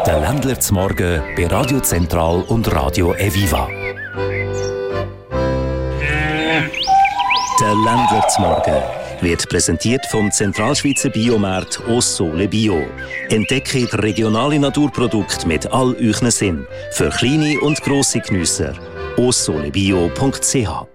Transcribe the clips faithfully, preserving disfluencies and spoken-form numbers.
Der Ländler zum Morgen bei Radio Zentral und Radio Eviva. Der Ländler zum Morgen wird präsentiert vom Zentralschweizer Biomarkt Ossole Bio. Entdecke regionale Naturprodukte mit all euren Sinn. Für kleine und grosse Geniesser. ossolebio punkt c h.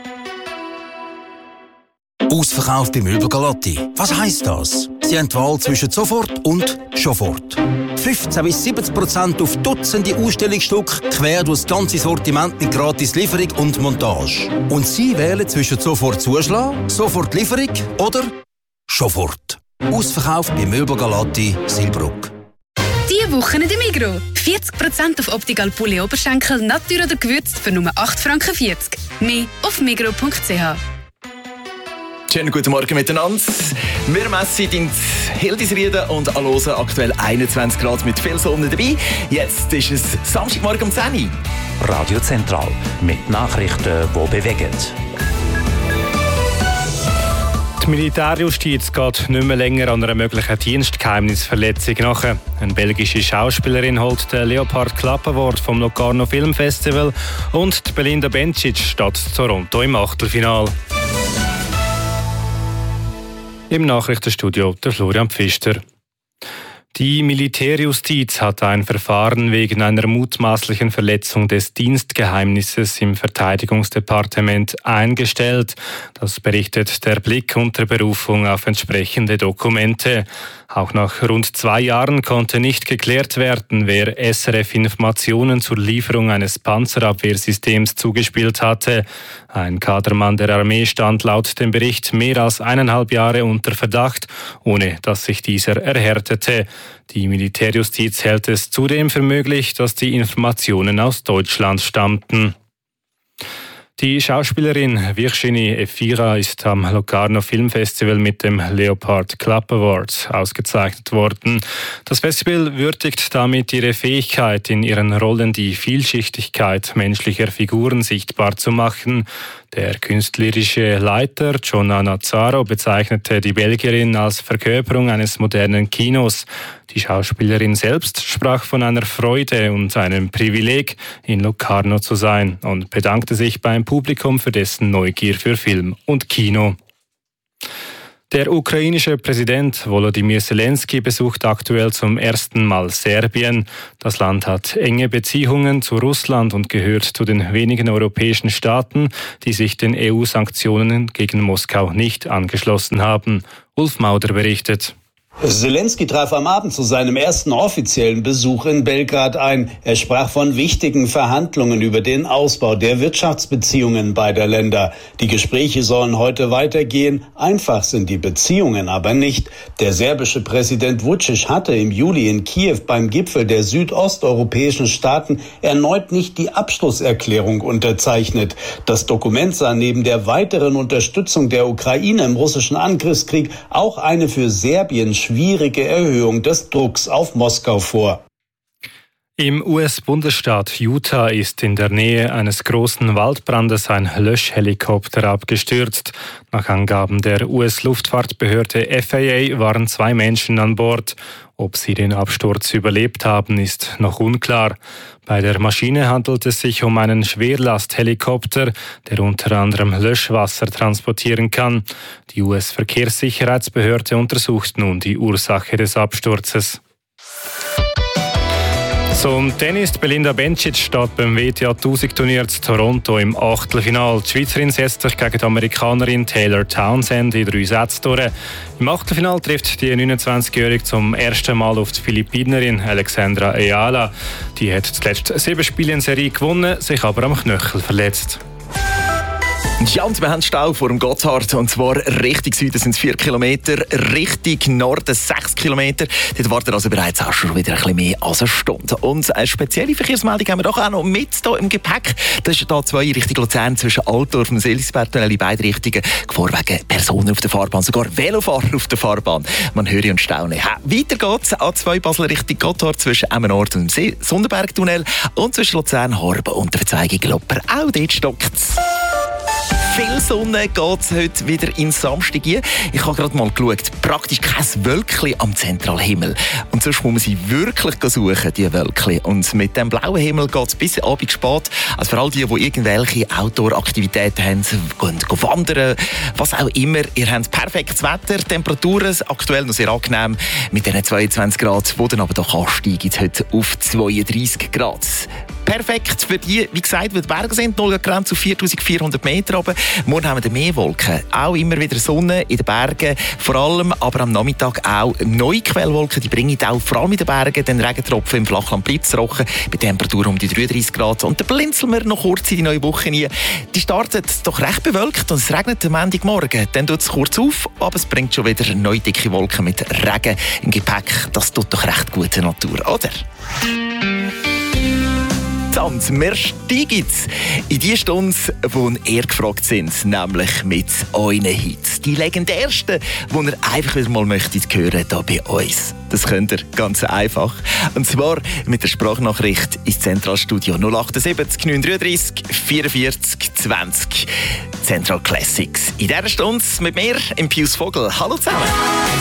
Ausverkauf bei Möbel Galotti. Was heisst das? Sie haben die Wahl zwischen sofort und sofort. fünfzehn bis siebzig Prozent auf Dutzende Ausstellungsstücke, quer durch das ganze Sortiment mit gratis Lieferung und Montage. Und Sie wählen zwischen sofort Zuschlag, sofort Lieferung oder sofort. Ausverkauf bei Möbel Galotti, Silbruck. Diese Woche in der Migros. vierzig Prozent auf Optical Pulli Oberschenkel, Natur oder gewürzt für nur acht Franken vierzig. Mehr auf migros punkt c h. Schönen guten Morgen miteinander. Wir messen in Hildisrieden und Alosen aktuell einundzwanzig Grad mit viel Sonne dabei. Jetzt ist es Samstagmorgen um zehn Uhr. Radio Zentral mit Nachrichten, die bewegen. Die Militärjustiz geht nicht mehr länger an einer möglichen Dienstgeheimnisverletzung nach. Eine belgische Schauspielerin holt den Leopard Club Award vom Locarno Film Festival und die Belinda Bencic steht Toronto im Achtelfinale. Im Nachrichtenstudio der Florian Pfister. Die Militärjustiz hat ein Verfahren wegen einer mutmaßlichen Verletzung des Dienstgeheimnisses im Verteidigungsdepartement eingestellt. Das berichtet der Blick unter Berufung auf entsprechende Dokumente. Auch nach rund zwei Jahren konnte nicht geklärt werden, wer S R F Informationen zur Lieferung eines Panzerabwehrsystems zugespielt hatte. Ein Kadermann der Armee stand laut dem Bericht mehr als eineinhalb Jahre unter Verdacht, ohne dass sich dieser erhärtete. Die Militärjustiz hält es zudem für möglich, dass die Informationen aus Deutschland stammten. Die Schauspielerin Virginie Efira ist am Locarno Filmfestival mit dem Leopard Club Award ausgezeichnet worden. Das Festival würdigt damit ihre Fähigkeit, in ihren Rollen die Vielschichtigkeit menschlicher Figuren sichtbar zu machen. Der künstlerische Leiter Gianna Nazzaro bezeichnete die Belgierin als Verkörperung eines modernen Kinos. Die Schauspielerin selbst sprach von einer Freude und einem Privileg, in Locarno zu sein, und bedankte sich beim Publikum für dessen Neugier für Film und Kino. Der ukrainische Präsident Volodymyr Zelensky besucht aktuell zum ersten Mal Serbien. Das Land hat enge Beziehungen zu Russland und gehört zu den wenigen europäischen Staaten, die sich den E U-Sanktionen gegen Moskau nicht angeschlossen haben. Ulf Mauder berichtet. Zelensky traf am Abend zu seinem ersten offiziellen Besuch in Belgrad ein. Er sprach von wichtigen Verhandlungen über den Ausbau der Wirtschaftsbeziehungen beider Länder. Die Gespräche sollen heute weitergehen. Einfach sind die Beziehungen aber nicht. Der serbische Präsident Vučić hatte im Juli in Kiew beim Gipfel der südosteuropäischen Staaten erneut nicht die Abschlusserklärung unterzeichnet. Das Dokument sah neben der weiteren Unterstützung der Ukraine im russischen Angriffskrieg auch eine für Serbien schwierige Erhöhung des Drucks auf Moskau vor. Im U S-Bundesstaat Utah ist in der Nähe eines großen Waldbrandes ein Löschhelikopter abgestürzt. Nach Angaben der U S-Luftfahrtbehörde F A A waren zwei Menschen an Bord. Ob sie den Absturz überlebt haben, ist noch unklar. Bei der Maschine handelt es sich um einen Schwerlasthelikopter, der unter anderem Löschwasser transportieren kann. Die U S-Verkehrssicherheitsbehörde untersucht nun die Ursache des Absturzes. Zum Tennis. Belinda Bencic steht beim W T A tausend Turnier zu Toronto im Achtelfinale. Die Schweizerin setzt sich gegen die Amerikanerin Taylor Townsend in drei Sätzen durch. Im Achtelfinale trifft die neunundzwanzigjährige zum ersten Mal auf die Philippinerin Alexandra Ayala. Die hat zuletzt sieben Spiele in Serie gewonnen, sich aber am Knöchel verletzt. Ja, und wir haben Stau vor dem Gotthard, und zwar Richtung Süden sind es vier Kilometer, Richtung Norden sechs Kilometer. Dort wartet also bereits auch schon wieder ein bisschen mehr als eine Stunde. Und eine spezielle Verkehrsmeldung haben wir doch auch noch mit hier im Gepäck. Das ist hier zwei Richtung Luzern zwischen Altdorf und Selisberg-Tunnel in beide Richtungen. Gefahren wegen Personen auf der Fahrbahn, sogar Velofahrer auf der Fahrbahn. Man höre und staune. Ja, weiter geht's A zwei Basel Richtung Gotthard zwischen Emmenort und dem Sonderberg-Tunnel und zwischen Luzern, Horben und der Verzweigung Lopper. Auch dort stockt's. viel Sonne geht es heute wieder in Samstag hin. Ich habe gerade mal geschaut, praktisch kein Wölkchen am Zentralhimmel. Und sonst muss man sie wirklich suchen, die Wölkchen. Und mit dem blauen Himmel geht es bis Abend spät. Also für all die, die irgendwelche Outdoor-Aktivitäten haben, gehen, gehen wandern, was auch immer. Ihr habt perfektes Wetter, Temperaturen aktuell noch sehr angenehm mit diesen zweiundzwanzig Grad, die dann aber doch ansteigen heute auf zweiunddreissig Grad. Perfekt für die, wie gesagt, die Berge sind, null Grad zu viertausendvierhundert Meter oben. Morgen haben wir mehr Wolken. Auch immer wieder Sonne in den Bergen, vor allem aber am Nachmittag auch neue Quellwolken. Die bringen auch vor allem in den Bergen den Regentropfen. Im Flachland bleibt es trocken, bei Temperatur um die dreiunddreissig Grad. Und dann blinzeln wir noch kurz in die neue Woche rein. Die startet doch recht bewölkt und es regnet am Montagmorgen. Dann tut es kurz auf, aber es bringt schon wieder neue dicke Wolken mit Regen im Gepäck. Das tut doch recht gute Natur, oder? Wir steigen in die Stunde, wo ihr gefragt sind, nämlich mit euren Hits. Die legendärsten, die ihr einfach wieder mal möchtet hören hier bei uns. Das könnt ihr ganz einfach. Und zwar mit der Sprachnachricht ins Zentralstudio null achtundsiebzig neunhundertdreiunddreißig vierundvierzig zwanzig. Central Classics. In dieser Stunde mit mir, im Pius Vogel. Hallo zusammen.